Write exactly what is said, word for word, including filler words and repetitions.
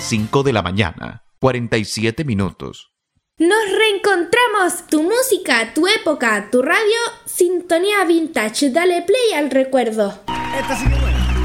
cinco de la mañana, cuarenta y siete minutos. Nos reencontramos, tu música, tu época, tu radio, sintonía vintage. Dale play al recuerdo. Esta sí que buena.